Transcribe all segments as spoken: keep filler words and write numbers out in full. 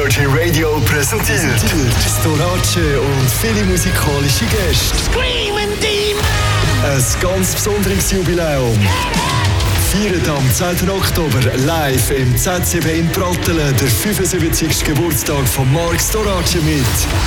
Virgin Radio präsentiert Storace und viele musikalische Gäste. Screaming Demon! Ein ganz besonderes Jubiläum. Feiert am zehnten Oktober live im Z C B in Pratteln der fünfundsiebzigsten Geburtstag von Mark Storace mit.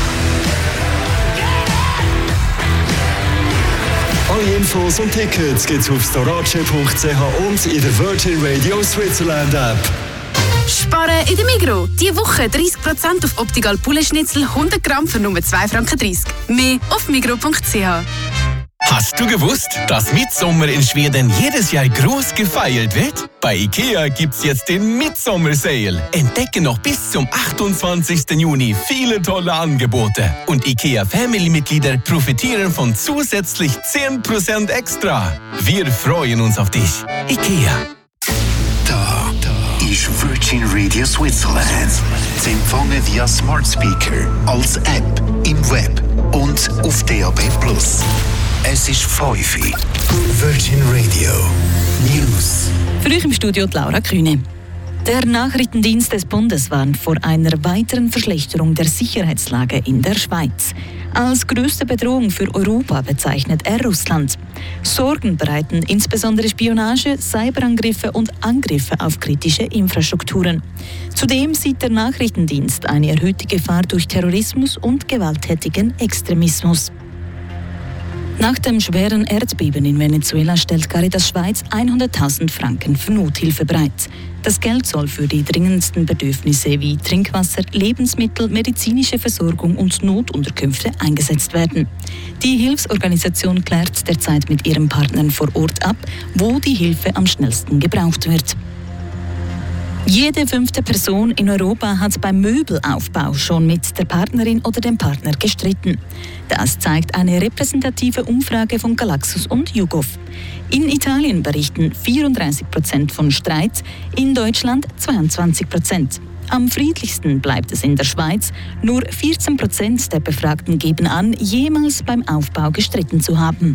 Alle Infos und Tickets gibt's auf storace punkt c h und in der Virgin Radio Switzerland App. Sparen in der Migros. Diese Woche dreißig Prozent auf Optical Poulet-Schnitzel hundert Gramm für nur zwei Franken dreißig. Mehr auf migros punkt c h. Hast du gewusst, dass Mitsommer in Schweden jedes Jahr groß gefeiert wird? Bei IKEA gibt's jetzt den Mitsommer-Sale. Entdecke noch bis zum achtundzwanzigsten Juni viele tolle Angebote. Und IKEA-Family-Mitglieder profitieren von zusätzlich zehn Prozent extra. Wir freuen uns auf dich. IKEA. Da, da ist Virgin Radio Switzerland. Zu empfangen via Smart Speaker, als App, im Web und auf D A B plus. Es ist fünf Uhr. Virgin Radio News. Für euch im Studio die Laura Kühne. Der Nachrichtendienst des Bundes warnt vor einer weiteren Verschlechterung der Sicherheitslage in der Schweiz. Als größte Bedrohung für Europa bezeichnet er Russland. Sorgen bereiten insbesondere Spionage, Cyberangriffe und Angriffe auf kritische Infrastrukturen. Zudem sieht der Nachrichtendienst eine erhöhte Gefahr durch Terrorismus und gewalttätigen Extremismus. Nach dem schweren Erdbeben in Venezuela stellt Caritas Schweiz hunderttausend Franken für Nothilfe bereit. Das Geld soll für die dringendsten Bedürfnisse wie Trinkwasser, Lebensmittel, medizinische Versorgung und Notunterkünfte eingesetzt werden. Die Hilfsorganisation klärt derzeit mit ihren Partnern vor Ort ab, wo die Hilfe am schnellsten gebraucht wird. Jede fünfte Person in Europa hat beim Möbelaufbau schon mit der Partnerin oder dem Partner gestritten. Das zeigt eine repräsentative Umfrage von Galaxus und YouGov. In Italien berichten vierunddreißig Prozent von Streit, in Deutschland zweiundzwanzig Prozent. Am friedlichsten bleibt es in der Schweiz. Nur vierzehn Prozent der Befragten geben an, jemals beim Aufbau gestritten zu haben.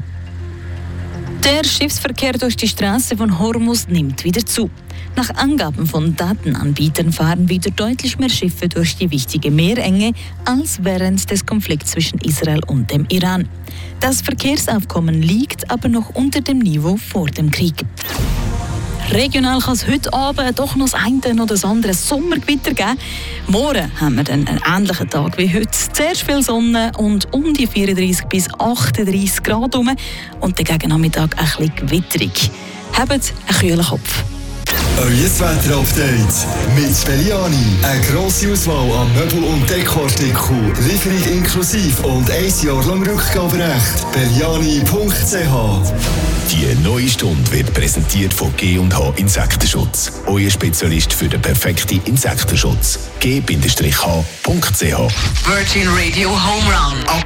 Der Schiffsverkehr durch die Straße von Hormuz nimmt wieder zu. Nach Angaben von Datenanbietern fahren wieder deutlich mehr Schiffe durch die wichtige Meerenge als während des Konflikts zwischen Israel und dem Iran. Das Verkehrsaufkommen liegt aber noch unter dem Niveau vor dem Krieg. Regional kann es heute Abend doch noch das eine oder das andere Sommergewitter geben. Morgen haben wir dann einen ähnlichen Tag wie heute. Zuerst viel Sonne und um die vierunddreißig bis achtunddreißig Grad herum. Und dann gegen Nachmittag ein bisschen gewitterig. Habt einen kühlen Kopf. Euer Wetter-Update mit Belliani. Eine grosse Auswahl an Möbel- und Dekoartikeln, Lieferung inklusive und ein Jahr lang Rückgaberecht. Belliani punkt c h. Die neue Stunde wird präsentiert von G und H Insektenschutz. Euer Spezialist für den perfekten Insektenschutz. G H punkt c h. Virgin Radio Home Run.